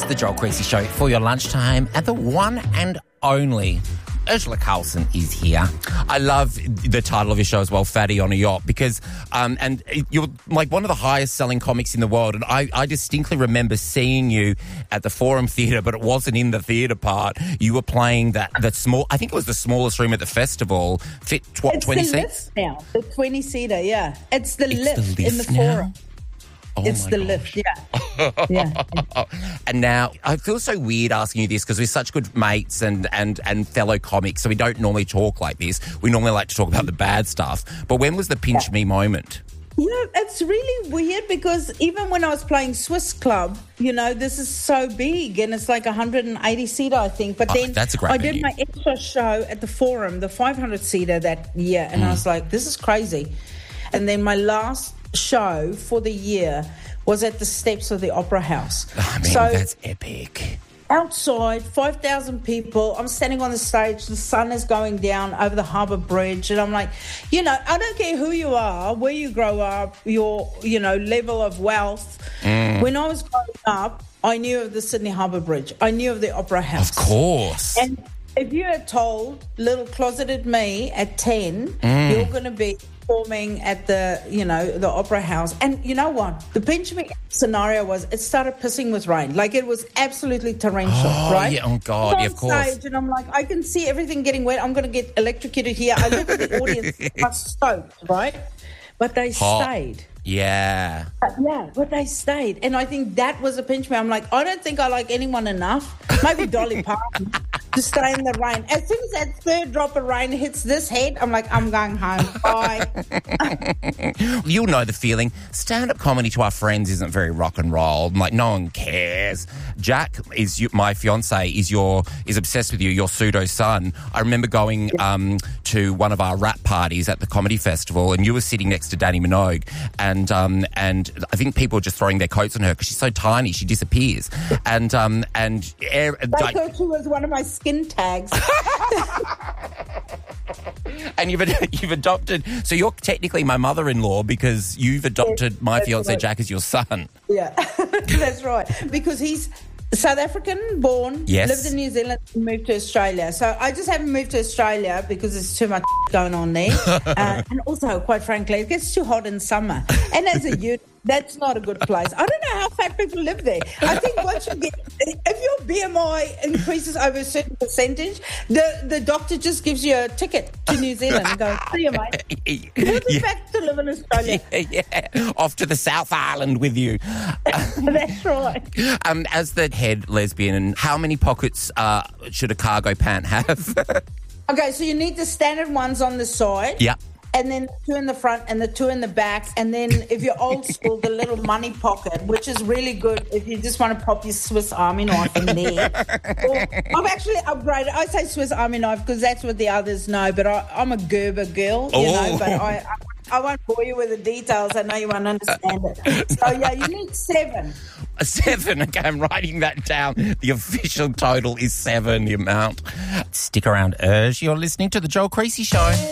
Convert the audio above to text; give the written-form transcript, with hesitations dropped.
to the Joel Creasy Show for your lunchtime, and the one and only Ursula Carlson is here. I love the title of your show as well, Fatty on a Yacht, because and you're like one of the highest selling comics in the world, and I distinctly remember seeing you at the Forum Theatre, but it wasn't in the theatre part. You were playing that small, I think it was the smallest room at the festival, fit 20 seats? It's the lift now, the 20-seater, yeah. It's the lift in the Forum. Oh, it's the lift, yeah. And now I feel so weird asking you this because we're such good mates and fellow comics, so we don't normally talk like this. We normally like to talk about the bad stuff. But when was the pinch me moment? Yeah, it's really weird because even when I was playing Swiss Club, this is so big and it's like 180-seater, I think. But then that's a great venue. Did my extra show at the Forum, the 500-seater that year, and I was like, this is crazy. And then my last show for the year was at the steps of the Opera House. Oh, man, so that's epic. Outside, 5,000 people. I'm standing on the stage. The sun is going down over the Harbour Bridge. And I'm like, I don't care who you are, where you grow up, your, level of wealth. When I was growing up, I knew of the Sydney Harbour Bridge. I knew of the Opera House. Of course. And if you had told little closeted me at 10, you're going to be performing at the Opera House. And you know what? The pinch me scenario was it started pissing with rain. Like it was absolutely torrential, right? Yeah, oh, God, yeah, of course. Stage, and I'm like, I can see everything getting wet. I'm going to get electrocuted here. I look at the audience, are stoked, right? But they stayed. Yeah. But they stayed. And I think that was a pinch me. I'm like, I don't think I like anyone enough. Maybe Dolly Parton to stay in the rain. As soon as that third drop of rain hits this head, I'm like, I'm going home. Bye. You'll know the feeling. Stand-up comedy to our friends isn't very rock and roll. Like, no one cares. Jack my fiance is obsessed with you, your pseudo son. I remember going to one of our rap parties at the comedy festival, and you were sitting next to Danny Minogue, and I think people were just throwing their coats on her because she's so tiny, she disappears. And they thought she was one of my skin tags. And you've adopted, so you're technically my mother-in-law because you've adopted my fiance right. Jack as your son. Yeah, that's right. Because he's South African born, lived in New Zealand, and moved to Australia. So I just haven't moved to Australia because there's too much going on there. And also, quite frankly, it gets too hot in summer. And as a youth, that's not a good place. I don't know how fat people live there. I think once you if your BMI increases over a certain percentage, the doctor just gives you a ticket to New Zealand and goes, see you, mate. We'll be back to live in Australia. Yeah. Off to the South Island with you. That's right. As the head lesbian, how many pockets should a cargo pant have? Okay, so you need the standard ones on the side. Yeah. And then 2 in the front and the 2 in the back. And then if you're old school, the little money pocket, which is really good if you just want to pop your Swiss Army knife in there. Or I've actually upgraded. I say Swiss Army knife because that's what the others know. But I'm a Gerber girl, but I won't bore you with the details. I know you won't understand it. So, you need 7. 7. Okay, I'm writing that down. The official total is 7, the amount. Stick around, Urge. You're listening to The Joel Creasy Show.